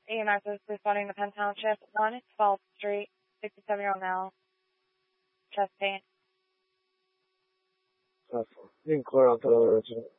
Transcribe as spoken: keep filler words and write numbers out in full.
E M S is responding to Penn Township, one twelfth Street, sixty-seven-year-old male, chest pain. That's fine. You can clear out the other resident.